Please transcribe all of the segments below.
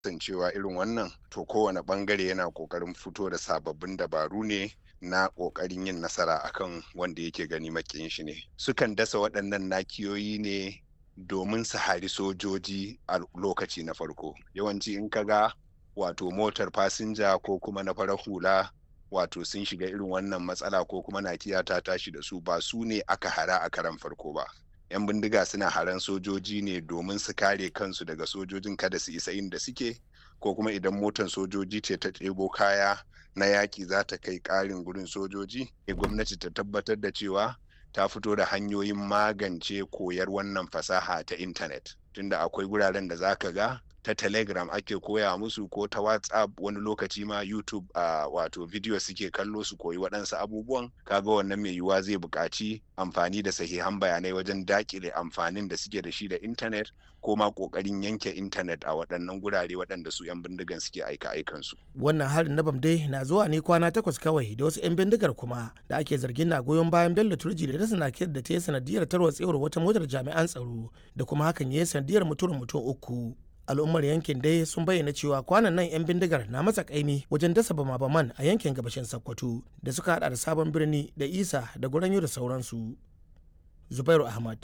kasancewa irin wannan to kowane bangare yana kokarin fito da sababbin dabaru ne na kokarin yin nasara akan wanda yake gani makiyin shi ne. Sukan dasa waɗannan nakiyoyi ne domin su hari sojoji a lokaci na farko. Yawanci in ka ga wato motar fasinja ko kuma na farar hula wato sun shiga irin wannan matsala ko kuma nakiya ta tashi da su, ba su ne aka hara a karan farko ba. 'Yan bindiga suna haran sojoji ne domin su kare kansu daga sojojin kada su isa inda suke, ko kuma idan motar sojoji ce ta ɗebo kaya na yaƙi za ta kai ƙarin gurin sojoji, gwamnati ta tabbatar da cewa ta fito da hanyoyin magance koyar wannan fasaha ta intanet. Tunda akwai guraren da za ka ga ta Telegram ake koya musu ko ta WhatsApp, wani lokaci ma YouTube wato video suke kallo su koyi waɗansu abubuwan. Kaga wannan mai yiwuwa zai buƙaci amfani da sahihan bayanai wajen daƙile amfanin da suke da shi da intanet, ko ma ƙoƙarin yanke intanet a waɗannan gurare waɗanda su 'yan bindigan suke aika-aikansu. Wannan harin na Bamdai na zuwa ne kwana 8 kawai da wasu 'yan bindigar kuma da ake zargin na goyon bayan Bello Turji da rasa nakiyar da ta yi sanadiyar tarwatsewar wata motar jami'an tsaro da kuma hakan ya yi sanadiyar mutuwar mutum 3. Al'ummar yankin dai sun bayyana cewa kwanan nan 'yan bindigar na matsa kaimi wajen dasa bama-baman a yankin gabashin Sokoto da suka hada da Sabon Birni da Isa da Guranyo da sauransu. Zubairu Ahmad,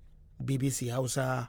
BBC Hausa,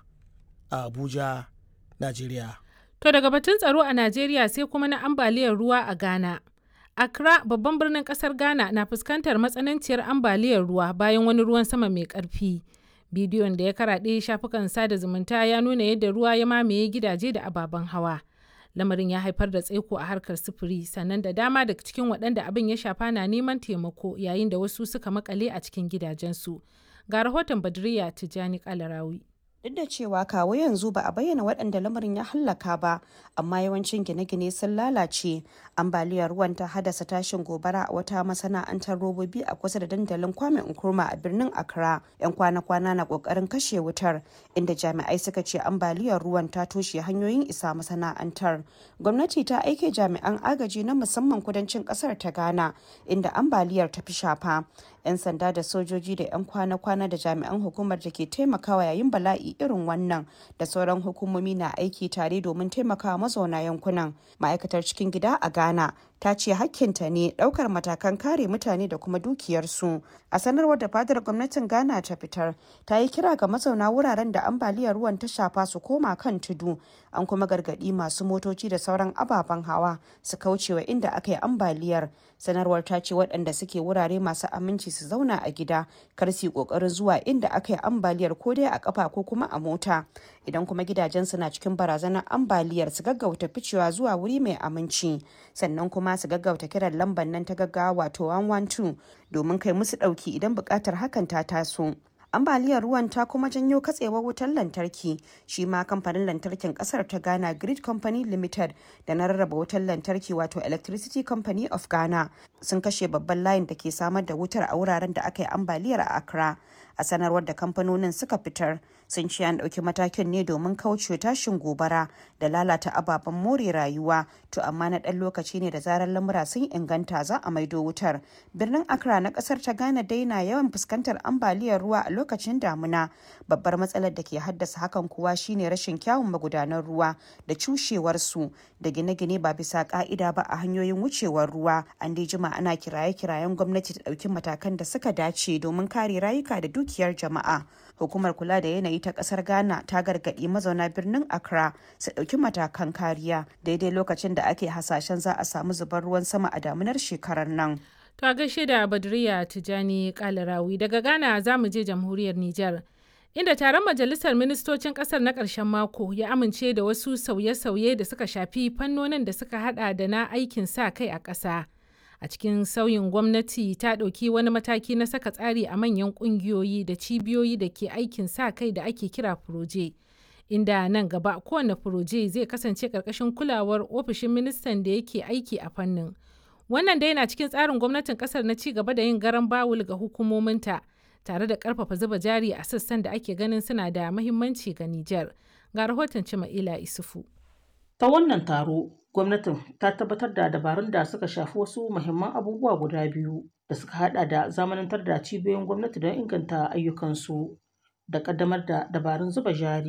a Abuja, Najeriya. To daga batun tsaro a Najeriya sai kuma na ambaliyar ruwa a Ghana. Accra, babban birnin kasar Ghana, na fuskantar matsananciyar ambaliyar ruwa bayan wani ruwan sama mai ƙarfi. Bidiyon da ya karaɗe shafukan sada zumunta ya nuna yadda ruwa ya mamaye gidaje da ababen hawa. Lamarin ya haifar da tsaiko a harkar sufuri, sannan da dama daga cikin waɗanda abin ya shafa na neman taimako yayin da wasu suka makale a cikin gidajensu. Ga rahoton Badriya Tijani Kalarawi. Duk da cewa kawo yanzu ba a bayyana waɗanda lamarin ya hallaka ba, amma yawancin gine-gine sun lalace. Ambaliyar ruwan ta haddasa tashin gobara a wata masana'antar robobi a kusa da dandalin Kwame Nkrumah a birnin Accra. 'Yan kwana-kwana na ƙoƙarin kashe wutar, inda jami'ai suka ce ambaliyar ruwan ta toshe hanyoyin isa masana'antar. Gwamnati ta aike jami'an agaji na musamman kudancin ƙasar ta Ghana, inda ambaliyar ta fi shafa. 'Yan sanda da sojoji da 'yan kwana-kwana da jami'an hukumar da ke taimakawa yayin bala'i irin wannan da sauran hukumomi na aiki tare domin taimakawa mazauna yankunan. Ma'aikatar cikin gida a Ghana ta ce hakkinta ne daukar matakan kare mutane da kuma dukiyarsu. A sanarwar da fadar gwamnatin Ghana ta fitar, ta yi kira ga mazauna wuraren da ambaliyar ruwan ta shafa su koma kan tudu. An kuma gargadi masu motoci da sauran ababen hawa su kaucewa inda aka yi ambaliyar. Sanarwar ta ce waɗanda suke wurare masu aminci su zauna a gida, kar su yi ƙoƙarin zuwa inda aka yi ambaliyar ko dai a ƙafa ko kuma a mota. Idan kuma gidajensu na cikin barazanar ambaliyar, su gaggauta ficewa zuwa wuri mai aminci. Sannan kuma su gaggauta kiran lambar nan ta gaggawa wato 112 domin kai musu ɗauki idan buƙatar hakan ta taso. Ambaliyar ruwan ta kuma janyo katsewar wutar lantarki. Shi ma kamfanin lantarkin kasar ta Ghana Grid Company Limited da na rarraba wutar lantarki wato Electricity Company of Ghana sun kashe babban layin da ke samar da wutar a wuraren da aka yi ambaliyar a Accra. A sanarwar da kamfanonin suka fitar, sun ce an ɗauki matakin ne domin kauce tashin gobara da lalata ababen more rayuwa, to amma na ɗan lokaci ne da zarar lamura sun inganta za a maido wutar. Birnin Accra na ƙasar ta Ghana dai na yawan fuskantar ambaliyar ruwa a lokacin damuna. Babbar matsalar da ke haddasa hakan kuwa shine rashin kyawun magudanan ruwa da cushewarsu da gine-gine ba bisa ka'ida ba a hanyoyin wucewar ruwa. An dai jima ana kiraye-kirayen gwamnati ta ɗauki matakan da suka dace domin kare rayuka da dukiyar jama'a. Hukumar kula da yanayi ta kasar Ghana ta gargaɗi mazauna birnin Accra su ɗauki matakan kariya daidai lokacin da ake hasashen za a samu zubar ruwan sama a damunar shekarar nan. To a gaishe da Badriya Tijani Kalarawi. Daga Ghana za mu je jamhuriyar Nijar, inda taron majalisar ministocin kasar na ƙarshen mako ya amince da wasu sauye-sauye da suka shafi fannonin da suka hada da na aikin sa kai a ƙasa. A cikin sauyin, gwamnati ta ɗauki wani mataki na saka tsari a manyan ƙungiyoyi da cibiyoyi da ke aikin sa kai da ake kira furoje, inda nan gaba kowane furoje zai kasance ƙarƙashin kulawar ofishin ministan da yake aiki a fannin. Wannan dai yana cikin tsarin gwamnatin ƙasar na ci gaba da yin garan bawul ga hukumominta, tare da ƙarfafa zuba jari a sassan da ake ganin suna da muhimmanci ga Nijar. Ga rahoton Cima'ila Isufu. Ta wannan taro, gwamnatin ta tabbatar da dabarun da suka shafi wasu muhimman abubuwa guda biyu da suka hada da zamanantar da cibiyoyin gwamnati don inganta ayyukansu da kaddamar da dabarun zuba jari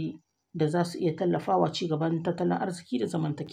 da za su iya tallafawa ci gaban tattalin arziki da zamantakewa.